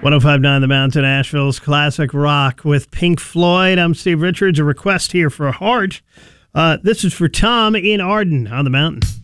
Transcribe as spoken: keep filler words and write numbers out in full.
one oh five point nine The Mountain, Asheville's classic rock with Pink Floyd. I'm Steve Richards. A request here for Heart. Uh, this is for Tom in Arden on the Mountain.